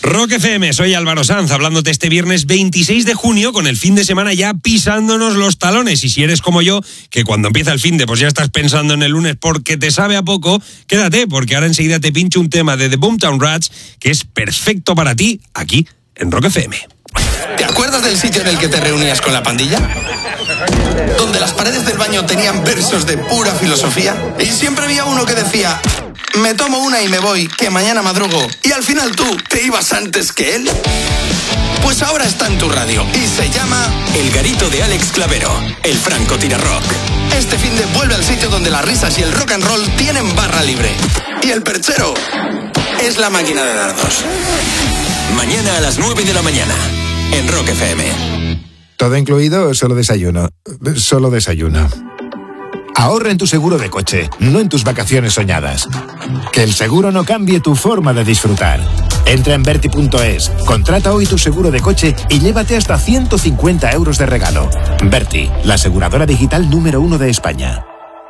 Rock FM, soy Álvaro Sanz, hablándote este viernes 26 de junio, con el fin de semana ya pisándonos los talones. Y si eres como yo, que cuando empieza el fin de, pues ya estás pensando en el lunes porque te sabe a poco, quédate, porque ahora enseguida te pincho un tema de The Boomtown Rats que es perfecto para ti, aquí en Rock FM. ¿Te acuerdas del sitio en el que te reunías con la pandilla? Donde las paredes del baño tenían versos de pura filosofía. Y siempre había uno que decía: me tomo una y me voy, que mañana madrugo. Y al final tú te ibas antes que él. Pues ahora está en tu radio y se llama El Garito de Alex Clavero, el Franco Tira Rock. Este fin de vuelve al sitio donde las risas y el rock and roll tienen barra libre. Y el perchero es la máquina de dardos. Mañana a las 9 de la mañana, en Rock FM. ¿Todo incluido o solo desayuno? Solo desayuno. Ahorra en tu seguro de coche, no en tus vacaciones soñadas. Que el seguro no cambie tu forma de disfrutar. Entra en Verti.es, contrata hoy tu seguro de coche y llévate hasta 150 euros de regalo. Verti, la aseguradora digital número 1 de España.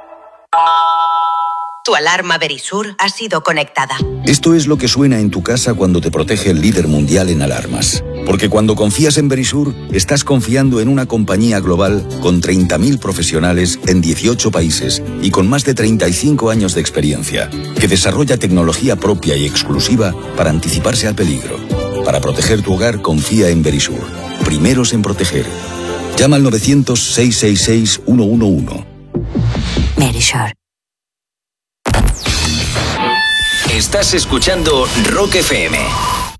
Tu alarma Verisur ha sido conectada. Esto es lo que suena en tu casa cuando te protege el líder mundial en alarmas. Porque cuando confías en Verisur, estás confiando en una compañía global con 30.000 profesionales en 18 países y con más de 35 años de experiencia, que desarrolla tecnología propia y exclusiva para anticiparse al peligro. Para proteger tu hogar, confía en Verisur. Primeros en proteger. Llama al 900-666-111. Verisur. Estás escuchando Rock FM.